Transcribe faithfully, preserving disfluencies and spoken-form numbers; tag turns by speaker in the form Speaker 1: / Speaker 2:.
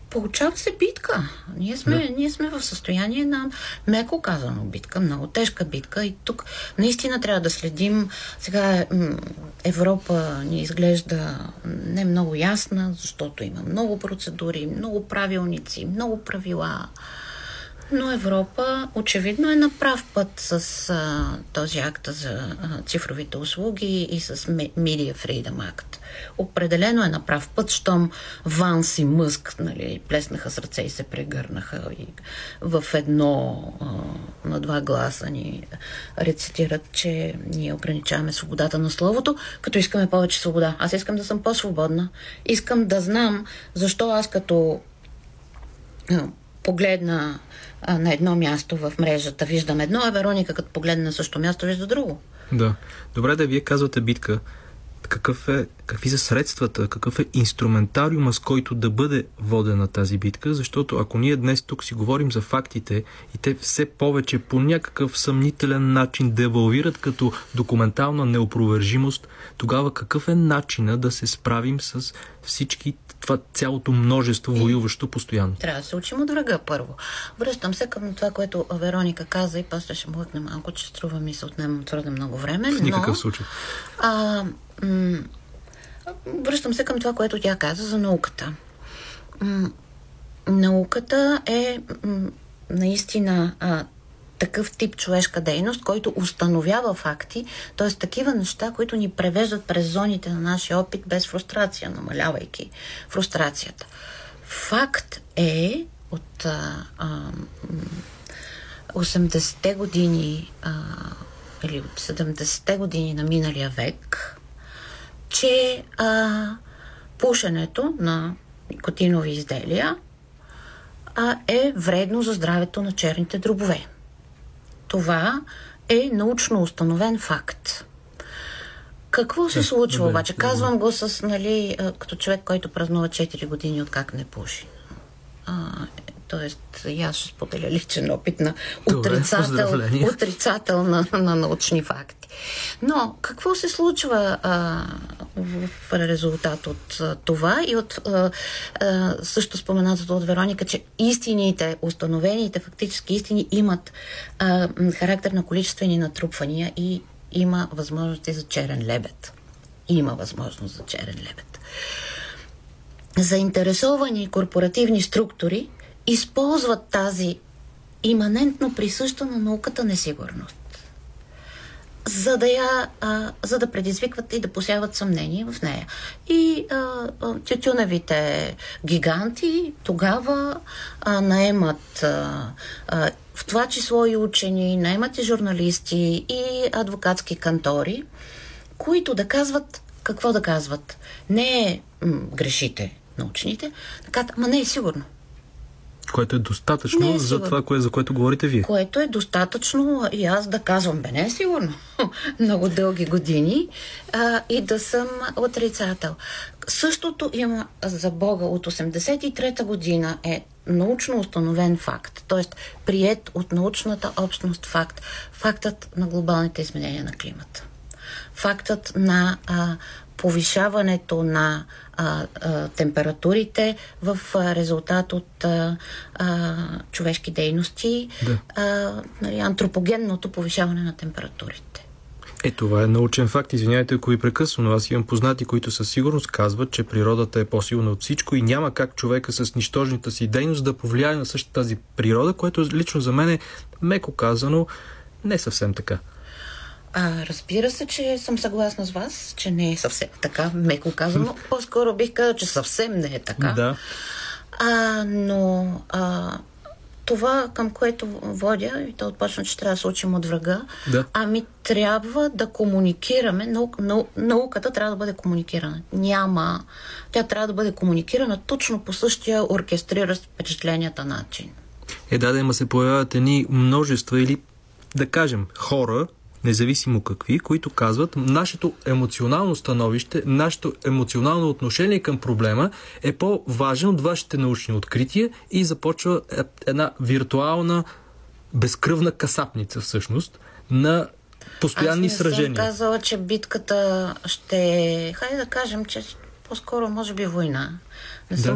Speaker 1: Получава се битка. Ние сме, да. ние сме в състояние на, меко казано, битка, много тежка битка и тук наистина трябва да следим. Сега Европа ни изглежда не много ясна, защото има много процедури, много правилници, много правила. Но Европа очевидно е на прав път с а, този акт за а, цифровите услуги и с Media Freedom Act. Определено е на прав път, щом Ванс и Мъск, нали, плеснаха с ръце и се прегърнаха и в едно а, на два гласа ни рецитират, че ние ограничаваме свободата на словото, като искаме повече свобода. Аз искам да съм по-свободна. Искам да знам защо аз като а, погледна а, на едно място в мрежата, виждам едно, а Вероника като погледна на същото място, вижда друго.
Speaker 2: Да. Добре, да вие казвате битка. Какъв е, какви са средствата, какъв е инструментариума, с който да бъде водена тази битка, защото ако ние днес тук си говорим за фактите и те все повече по някакъв съмнителен начин девалвират като документална неопровержимост, тогава какъв е начина да се справим с всички това цялото множество воюващо постоянно?
Speaker 1: Трябва да се учим от врага първо. Връщам се към това, което Вероника каза и после ще млъкне малко, че струва ми се отнемам твърде много време.
Speaker 2: В никакъв случай.
Speaker 1: А, м- връщам се към това, което тя каза за науката. М- науката е м- наистина а, такъв тип човешка дейност, който установява факти, т.е. такива неща, които ни превеждат през зоните на нашия опит без фрустрация, намалявайки фрустрацията. Факт е от а, а, осемдесетте години а, или от седемдесетте години на миналия век, че а, пушенето на никотинови изделия а, е вредно за здравето на черните дробове. Това е научно установен факт. Какво се случва да, обаче? Да, Казвам го с, нали, като човек, който празнува четири години от как не пуши. А, тоест, и аз ще споделя личен опит на отрицател, отрицател на, на научни факти. Но какво се случва а, в резултат от а, това и от а, а, също споменатото от Вероника, че истините, установените фактически истини имат а, характер на количествени натрупвания и има възможности за черен лебед. Има възможност за черен лебед. Заинтересовани корпоративни структури използват тази иманентно присъща на науката несигурност, за да я, а, за да предизвикват и да посяват съмнение в нея. И а, а, тютюневите гиганти тогава а, наемат а, а, в това число и учени, наемат и журналисти и адвокатски кантори, които да казват какво да казват. Не е м- грешите научните, така, ама не е сигурно.
Speaker 2: Което е достатъчно е за това, кое, за което говорите вие.
Speaker 1: Което е достатъчно и аз да казвам, бе, не е сигурно. Много дълги години а, и да съм отрицател. Същото има за Бога от осемдесет и трета година е научно установен факт, т.е. приет от научната общност факт. Фактът на глобалните изменения на климата. Фактът на а, повишаването на а, а, температурите в а, резултат от а, а, човешки дейности, да. а, нали, антропогенното повишаване на температурите.
Speaker 2: Е, това е научен факт. Извинявайте, ако ви прекъсвам, но аз имам познати, които със сигурност казват, че природата е по-силна от всичко и няма как човека с нищожната си дейност да повлияе на същата тази природа, което лично за мен е, меко казано, не съвсем така.
Speaker 1: А, разбира се, че съм съгласна с вас, че не е съвсем така, меко казано. По-скоро бих казал, че съвсем не е така.
Speaker 2: Да.
Speaker 1: А, но а, това, към което водя, и то отпочна, че трябва да се учим от врага,
Speaker 2: да.
Speaker 1: ами трябва да комуникираме. Нау, нау, науката трябва да бъде комуникирана. Няма. Тя трябва да бъде комуникирана точно по същия оркестриращ впечатленията начин.
Speaker 2: Е, да, да, има се появяват едни множества или, да кажем, хора, независимо какви, които казват, нашето емоционално становище, нашето емоционално отношение към проблема е по-важен от вашите научни открития и започва една виртуална безкръвна касапница всъщност на постоянни сражения.
Speaker 1: Аз не съм казала, че битката ще... Хайде да кажем, че по-скоро може би война. Не съм